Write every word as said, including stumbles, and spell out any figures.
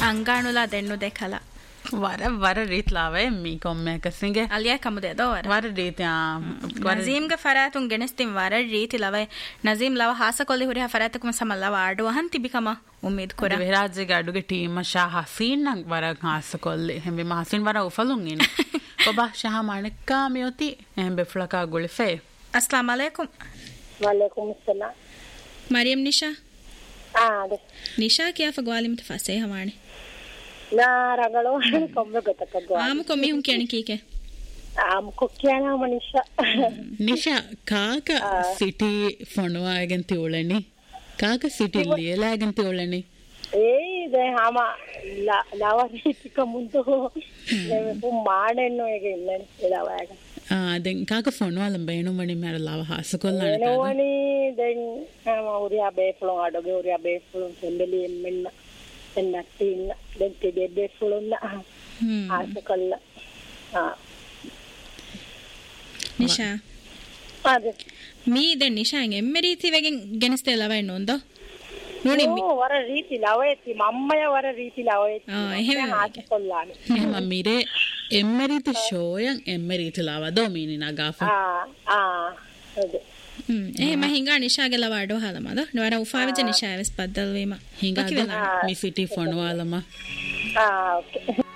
ಅಂಗಾಣುಲ ದೆಣ್ಣು ದೇಖಲ ವರ ವರ ರೀತ್ ಲಾವೆ ಮೀ ಕೊಮ್ಮೆ ಕಸಿಂಗೆ ಅಲಿಯ ಕಮುದೆ ದೋ ವರ ವರ ರೀತಿ ನಜೀಮ್ ಗ ಫರಾತುಂ ಗೆನೆಸ್ತಿಂ ವರ ರೀತಿ ಲವೆ ನಜೀಮ್ ಲವ ಹಾಸಕೊಲ್ಲಿ ಹುರಿಹ ಫರಾತಕುಮ ಸಮಲ್ಲ ವಾಡು ಹನ್ ತಿಬಿಕಮ ಉಮ್ಮೀದ್ ಕೊರ ವಿರಾಜ್ಗೆ ಅಡುಗೆ ಟೀಮ್ ಶಾ ಹಸೀನ್ ನಂಗ್ ವರ ಹಾಸಕೊಲ್ಲಿ ಹೆಂಬೆ ಹಸೀನ್ ವರ ಉಫಲುಂ ಇನ್ ಒಬ್ಬ ಶಾ ಮಾಣಕ್ಕ ಮಿಯೋತಿ ಹೆಂಬೆ ಫ್ಲಕ ಗುಳಿಫೆ अस्सलाम वालेकुम वालेकुम अस्सलाम मरियम निशा ಆ ಅದೇ ನಿಶಾ ಕ್ಯಾ ಫಗ್ವಾಲಿ ಮುತಫಾಸೆ ಹವಾಣೆ ನಾ ರಗಳು ಕೊಮ್ಮೆ ಗೊತ್ತಕ್ಕ ಆಮ ಕೊಮ್ಮೆ ಹುಂ ಕ್ಯಾನಿ ಕೀಕೆ ಆಮ ಕೊಕ್ಕಿಯಾನ ಮನಿಷಾ ನಿಶಾ ಕಾಕ ಸಿಟಿ ಫೊಣವಾಗಂತಿ ಉಳನಿ ಕಾಕ ಸಿಟಿ ಲಿಯಲಾಗಂತಿ ಉಳನಿ ಏ ಇದೆ ಆಮ ಲವ ರೀತಿಕ ಮುಂದು ಮಾಡೆನ್ನು ಹೇಗೆ ಇಲ್ಲ ಇದಾವಾಗ den kaka phone wala benu mani mera lava hasakol na eno wani den uriya be fulon adoge uriya be fulon sembeli emmenna enna tinna den tede be fulon na hasakol ha nisha ade mi den nisha emme riti wegen geneste lava ennondo ನೋಡಿ ವರ ರೀತಿ ಲವಯತಿ ಮಮ್ಮಯ ವರ ರೀತಿ ಲವಯತಿ ಆ එහෙම ಹಾಕಿಕೊಳ್ಳಾನೆ එහෙම මිරේ එම්මරිත ෂෝයන් එම්මරිත ලාවදෝ මීනි නගාෆ ಆ ಆ ಅದೇ ಹ್ಮ್ එහෙම ಹಿಂಗಾ ನಿಶಾಗೆ ಲವ ಅಡೋ ಹಾಲಮದ ನವರ ಉಫಾವಿಜ ನಿಶಾ ಎಸ್ ಬದಲ್ವೇಮ ಹಿಂಗಾ ಮಿ ಸಿಟಿ ಫೋನ್ ವಾಲಮ ಆ ಓಕೆ